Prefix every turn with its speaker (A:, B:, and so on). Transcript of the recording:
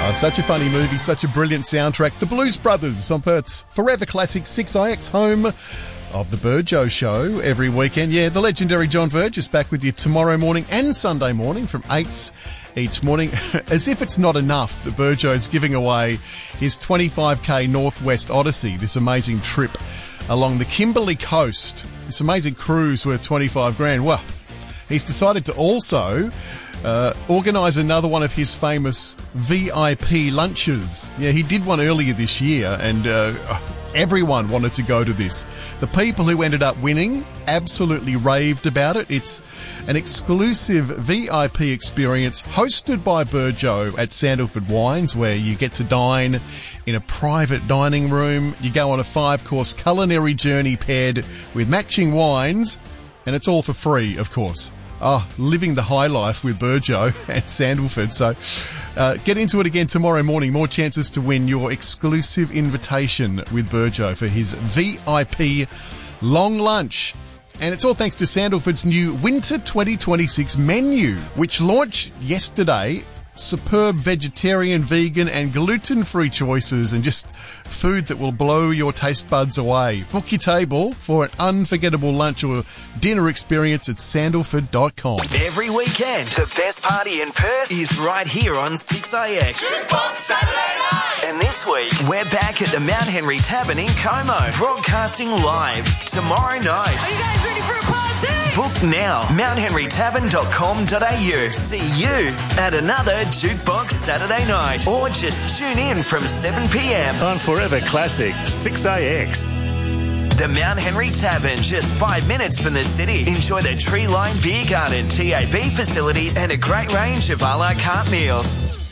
A: Such a funny movie, such a brilliant soundtrack. The Blues Brothers on Perth's Forever Classic 6IX, home of the Burjo Show every weekend. Yeah, the legendary John Burgess back with you tomorrow morning and Sunday morning from 8 each morning. As if it's not enough, the Burjo is giving away his 25k Northwest Odyssey, this amazing trip along the Kimberley coast, this amazing cruise worth 25 grand. Well, he's decided to also organise another one of his famous VIP lunches. Yeah, he did one earlier this year and everyone wanted to go to this. The people who ended up winning absolutely raved about it. It's an exclusive VIP experience hosted by Burjo at Sandalford Wines, where you get to dine in a private dining room. You go on a 5-course culinary journey paired with matching wines, and it's all for free, of course. Living the high life with Burjo at Sandalford. So get into it again tomorrow morning. More chances to win your exclusive invitation with Burjo for his VIP long lunch. And it's all thanks to Sandalford's new Winter 2026 menu, which launched yesterday. Superb vegetarian, vegan and gluten-free choices and just food that will blow your taste buds away. Book your table for an unforgettable lunch or dinner experience at sandalford.com.
B: Every weekend, the best party in Perth is right here on 6IX.
C: Jukebox Saturday night!
B: And this week, we're back at the Mount Henry Tavern in Como, broadcasting live tomorrow night.
C: Are you guys ready for a party?
B: Book now, mountenrytavern.com.au. See you at another Jukebox Saturday night. Or just tune in from 7 p.m.
D: on Forever Classic 6IX.
B: The Mount Henry Tavern, just 5 minutes from the city. Enjoy the tree-lined beer garden, TAB facilities and a great range of a la carte meals.